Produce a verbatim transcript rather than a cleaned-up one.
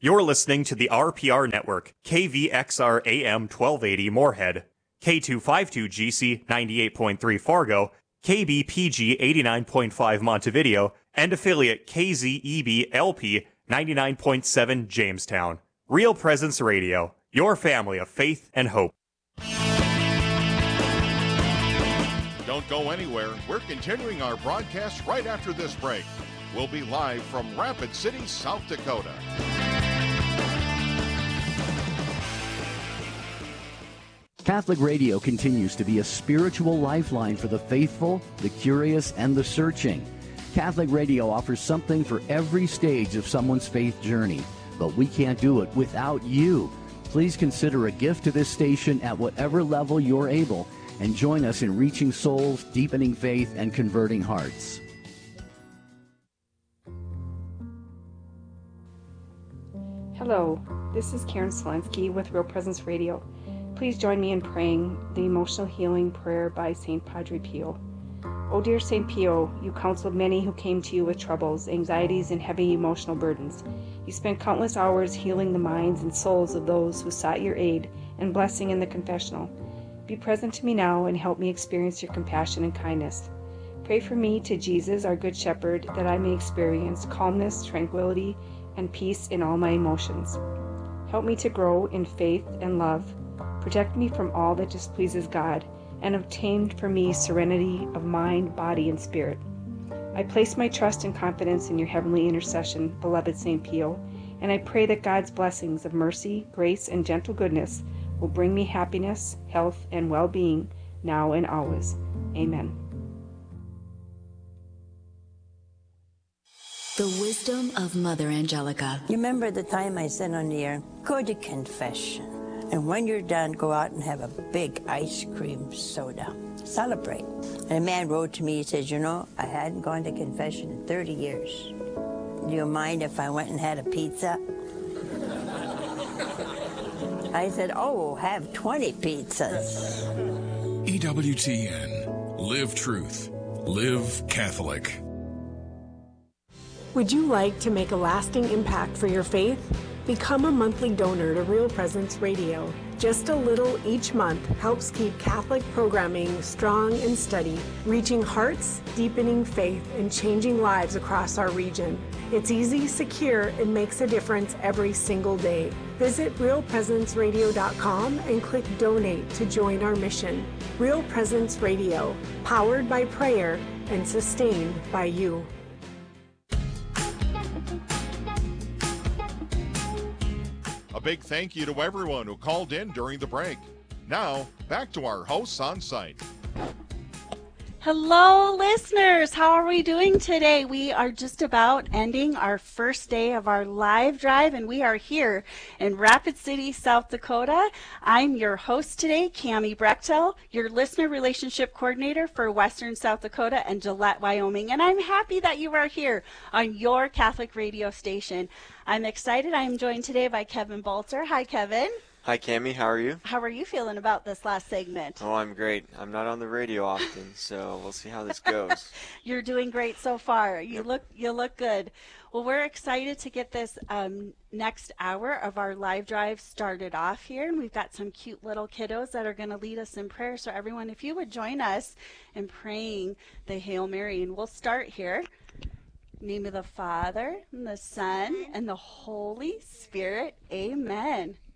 You're listening to the R P R Network, K V X R A M twelve eighty Moorhead, K two fifty-two G C ninety-eight point three Fargo, K B P G eighty-nine point five Montevideo, and affiliate K Z E B L P ninety-nine point seven Jamestown. Real Presence Radio, your family of faith and hope. Don't go anywhere. We're continuing our broadcast right after this break. We'll be live from Rapid City, South Dakota. Catholic Radio continues to be a spiritual lifeline for the faithful, the curious, and the searching. Catholic Radio offers something for every stage of someone's faith journey, but we can't do it without you. Please consider a gift to this station at whatever level you're able, and join us in reaching souls, deepening faith, and converting hearts. Hello, this is Karen Selensky with Real Presence Radio. Please join me in praying the emotional healing prayer by Saint Padre Pio. O dear Saint Pio, you counseled many who came to you with troubles, anxieties, and heavy emotional burdens. You spent countless hours healing the minds and souls of those who sought your aid and blessing in the confessional. Be present to me now and help me experience your compassion and kindness. Pray for me to Jesus, our Good Shepherd, that I may experience calmness, tranquility, and peace in all my emotions. Help me to grow in faith and love. Protect me from all that displeases God, and obtain for me serenity of mind, body, and spirit. I place my trust and confidence in your heavenly intercession, beloved Saint Pio, and I pray that God's blessings of mercy, grace, and gentle goodness will bring me happiness, health, and well-being now and always. Amen. The wisdom of Mother Angelica. You remember the time I said on the air, go to confession. And when you're done, go out and have a big ice cream soda. Celebrate. And a man wrote to me, he says, you know, I hadn't gone to confession in thirty years. Do you mind if I went and had a pizza? I said, oh, have twenty pizzas. E W T N. Live truth. Live Catholic. Would you like to make a lasting impact for your faith? Become a monthly donor to Real Presence Radio. Just a little each month helps keep Catholic programming strong and steady, reaching hearts, deepening faith, and changing lives across our region. It's easy, secure, and makes a difference every single day. Visit real presence radio dot com and click Donate to join our mission. Real Presence Radio, powered by prayer and sustained by you. A big thank you to everyone who called in during the break. Now, back to our hosts on site. Hello, listeners. How are we doing today? We are just about ending our first day of our live drive, and we are here in Rapid City, South Dakota. I'm your host today, Cammie Brechtel, your listener relationship coordinator for Western South Dakota and Gillette, Wyoming, and I'm happy that you are here on your Catholic radio station. I'm excited. I am joined today by Kevin Bolter. Hi, Kevin. Hi, Cammie. How are you? How are you feeling about this last segment? Oh, I'm great. I'm not on the radio often, so we'll see how this goes. You're doing great so far. You Yep. look you look good. Well, we're excited to get this um, next hour of our live drive started off here, and we've got some cute little kiddos that are going to lead us in prayer. So everyone, if you would join us in praying the Hail Mary, and we'll start here. In the name of the Father, and the Son, and the Holy Spirit. Amen.